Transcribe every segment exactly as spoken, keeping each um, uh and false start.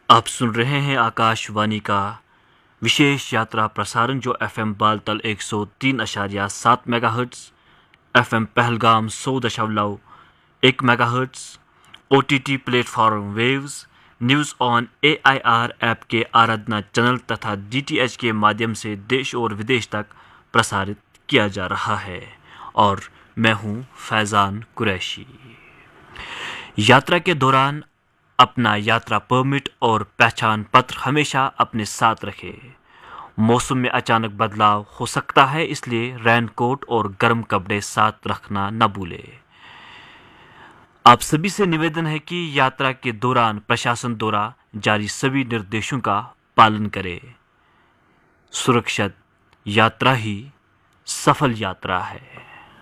आप सुन रहे हैं आकाशवाणी का विशेष यात्रा प्रसारण जो एफएम बालतल एक सौ तीन अशारिया सात मेगाहर्ट्ज, एफएम पहलगाम सौ दशमलव एक megahertz, OTT platform waves, news on AIR app के आराधना चैनल तथा डीटीएच के माध्यम से देश और विदेश तक प्रसारित किया जा रहा है। और मैं हूं फैज़ान कुरैशी। यात्रा के दौरान अपना यात्रा परमिट और पहचान पत्र हमेशा अपने साथ रखें। मौसम में अचानक बदलाव हो सकता है, इसलिए रेनकोट और गर्म कपड़े साथ रखना न भूलें। आप सभी से निवेदन है कि यात्रा के दौरान प्रशासन द्वारा जारी सभी निर्देशों का पालन करें। सुरक्षित यात्रा ही सफल यात्रा है।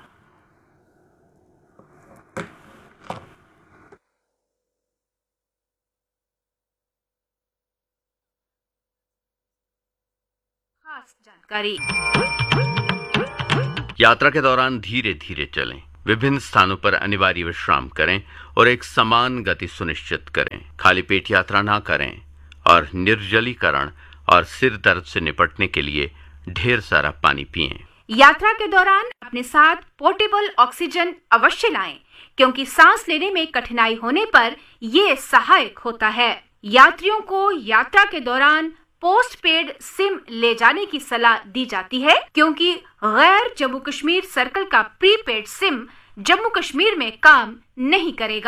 खास जानकारी। यात्रा के दौरान धीरे धीरे चलें, विभिन्न स्थानों पर अनिवार्य विश्राम करें और एक समान गति सुनिश्चित करें। खाली पेट यात्रा ना करें और निर्जलीकरण और सिर दर्द से निपटने के लिए ढेर सारा पानी पिएं। यात्रा के दौरान अपने साथ पोर्टेबल ऑक्सीजन अवश्य लाएं, क्योंकि सांस लेने में कठिनाई होने पर ये सहायक होता है। यात्रियों को यात्रा के दौरान पोस्ट पेड सिम ले जाने की सलाह दी जाती है, क्योंकि गैर जम्मू कश्मीर सर्कल का प्रीपेड सिम जम्मू कश्मीर में काम नहीं करेगा।